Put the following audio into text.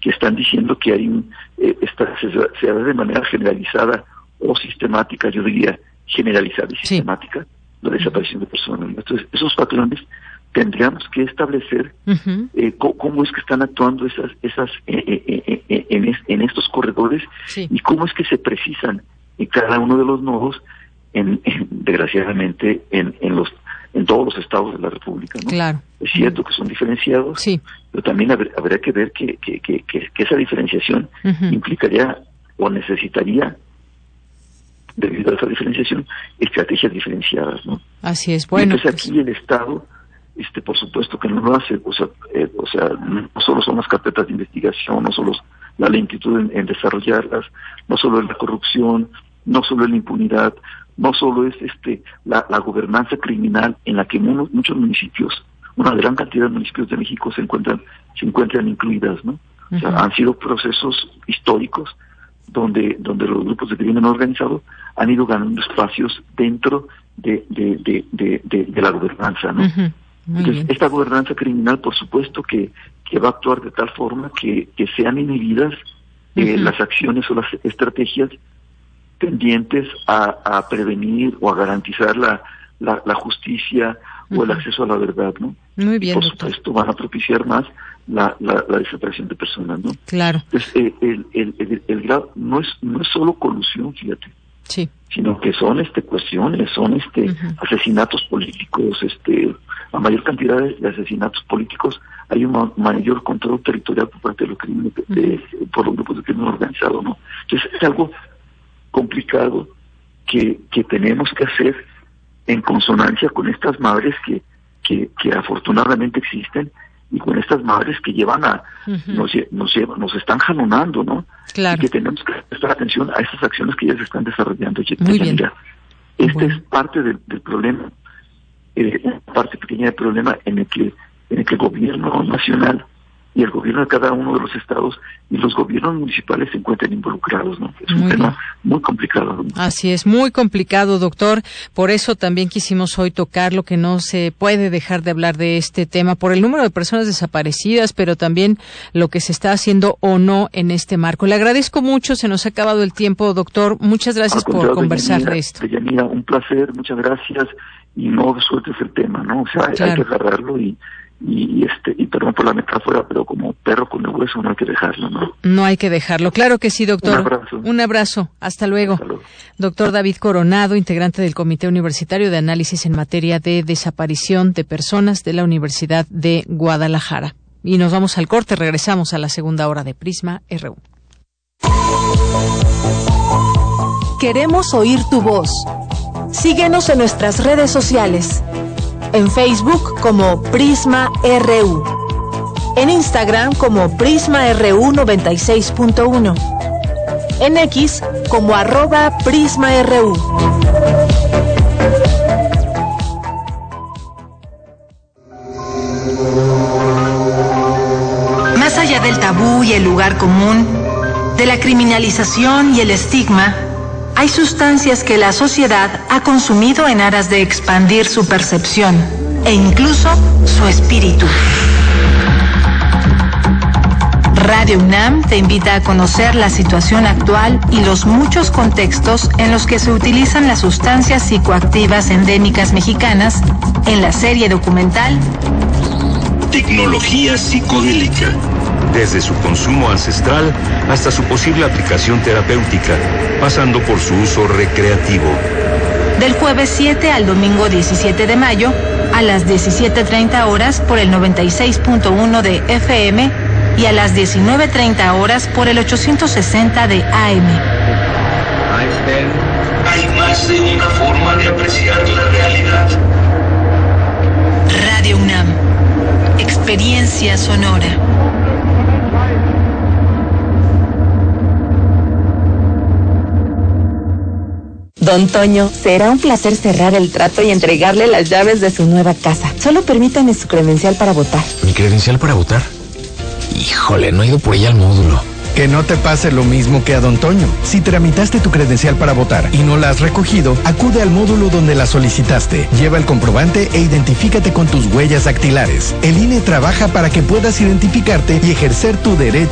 que están diciendo que hay se da de manera generalizada o sistemática, yo diría generalizada y sistemática, la desaparición de personas. Entonces, esos patrones tendríamos que establecer cómo es que están actuando en estos corredores y cómo es que se precisan en cada uno de los nodos, desgraciadamente, en todos los estados de la República, ¿no? Claro. Es cierto que son diferenciados, pero también habría que ver que esa diferenciación implicaría o necesitaría, debido a esa diferenciación, estrategias diferenciadas, ¿no? Así es. Bueno, entonces aquí el Estado, por supuesto que no lo hace, o sea, no solo son las carpetas de investigación, no solo la lentitud en desarrollarlas, no solo es la corrupción, no solo es la impunidad, no solo es la gobernanza criminal en la que muchos municipios, una gran cantidad de municipios de México se encuentran incluidas, ¿no? O sea, han sido procesos históricos donde los grupos de crimen organizado han ido ganando espacios dentro de la gobernanza, ¿no? Entonces, esta gobernanza criminal, por supuesto que va a actuar de tal forma que sean inhibidas las acciones o las estrategias tendientes a prevenir o a garantizar la justicia o el acceso a la verdad, ¿no? Muy bien, por supuesto, van a propiciar más la desaparición de personas, ¿no? Claro. Entonces, el grado no es solo colusión, fíjate, sino que son cuestiones, son asesinatos políticos, a mayor cantidad de asesinatos políticos hay un mayor control territorial por parte de los crímenes por los grupos de crimen organizado, ¿no? Entonces es algo complicado que tenemos que hacer en consonancia con estas madres que afortunadamente existen y con estas madres que llevan nos están jalonando, ¿no? Claro. Y que tenemos que prestar atención a esas acciones que ya se están desarrollando. Muy bien. Es parte del problema, una parte pequeña del problema en el que el gobierno nacional y el gobierno de cada uno de los estados y los gobiernos municipales se encuentran involucrados, ¿no? Es un tema muy complicado, ¿no? Así es, muy complicado, doctor. Por eso también quisimos hoy tocar lo que no se puede dejar de hablar de este tema, por el número de personas desaparecidas, pero también lo que se está haciendo o no en este marco. Le agradezco mucho, se nos ha acabado el tiempo, doctor. Muchas gracias por conversar de esto. Deyanira, un placer, muchas gracias, y no sueltes el tema, ¿no? O sea, hay que agarrarlo y perdón por la metáfora, pero como perro con el hueso no hay que dejarlo, ¿no? No hay que dejarlo, claro que sí, doctor. Un abrazo, hasta luego. Doctor David Coronado, integrante del Comité Universitario de Análisis en Materia de Desaparición de Personas de la Universidad de Guadalajara. Y nos vamos al corte, regresamos a la segunda hora de Prisma RU. Queremos oír tu voz. Síguenos en nuestras redes sociales. En Facebook como Prisma RU. En Instagram como Prisma RU 96.1. En X como @Prisma RU. Más allá del tabú y el lugar común, de la criminalización y el estigma, hay sustancias que la sociedad ha consumido en aras de expandir su percepción e incluso su espíritu. Radio UNAM te invita a conocer la situación actual y los muchos contextos en los que se utilizan las sustancias psicoactivas endémicas mexicanas en la serie documental Tecnología psicodélica. Desde su consumo ancestral hasta su posible aplicación terapéutica, pasando por su uso recreativo. Del jueves 7 al domingo 17 de mayo, a las 17:30 horas por el 96.1 de FM y a las 19:30 horas por el 860 de AM. Hay más de una forma de apreciar la realidad. Radio UNAM. Experiencia sonora. Don Toño, será un placer cerrar el trato y entregarle las llaves de su nueva casa. Solo permítame su credencial para votar. ¿Mi credencial para votar? Híjole, no he ido por ella al módulo. Que no te pase lo mismo que a Don Toño. Si tramitaste tu credencial para votar y no la has recogido, acude al módulo donde la solicitaste. Lleva el comprobante e identifícate con tus huellas dactilares. El INE trabaja para que puedas identificarte y ejercer tu derecho